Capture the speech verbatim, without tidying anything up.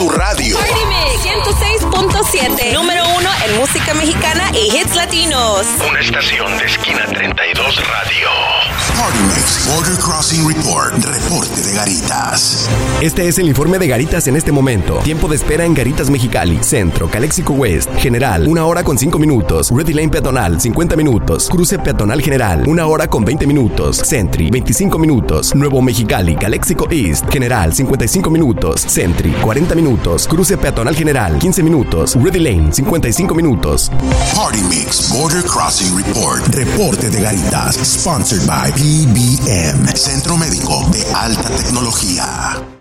Tu radio. Party Mix ciento seis punto siete. Número uno en música mexicana y hits latinos. Una estación de Esquina treinta y dos Radio. Party Mix Border Crossing Report. Reporte de Garitas. Este es el informe de Garitas en este momento. Tiempo de espera en Garitas Mexicali, Centro, Calexico West, General, una hora con cinco minutos. Ready Lane Peatonal, cincuenta minutos. Cruce Peatonal General, una hora con veinte minutos. Sentry, veinticinco minutos. Nuevo Mexicali, Calexico East, General, cincuenta y cinco minutos. Sentry, cuarenta minutos. Cruce Peatonal General, quince minutos. Ready Lane, cincuenta y cinco minutos. Party Mix Border Crossing Report. Reporte de Garitas. Sponsored by P B M, Centro Médico de Alta Tecnología.